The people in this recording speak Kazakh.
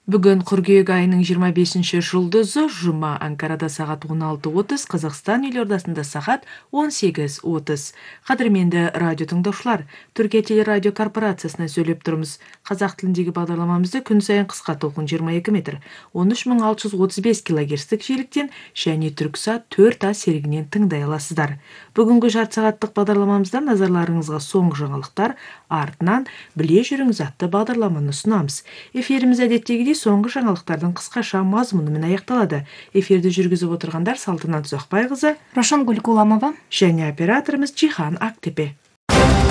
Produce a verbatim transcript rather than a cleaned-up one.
Бүгін қыркүйек айының жыйырма бешинчи жұлдызы жұма. Анкарада сағат он алты отуз, Қазақстан елордасында сағат он сегиз отуз. Қадірменді радио тыңдаушылар, Түркия телерадио корпорациясына сөйлеп тұрмыз. Қазақ тіліндегі бағдарламамызды күн сайын қысқа толқын жыйырма эки метр, он үч миң алты жүз отуз беш килогерцтік жиіліктен және Түрксат төрт А серігінен тыңдай аласыздар. Бүгінгі жарты сағаттық бағдарламамызда назарларыңызға соңғы жаңалықтар, артынан біле жүріңіз атты бағдарламаны ұсынамыз. Эфирimiz әдеттегідей соңғы жаңалықтардың қысқаша мазмұнымен аяқталады. Эфирді жүргізіп отырғандар Салтанат Зоқбайқызы, Рошангүл Куламова және операторымыз Жихан Актепе.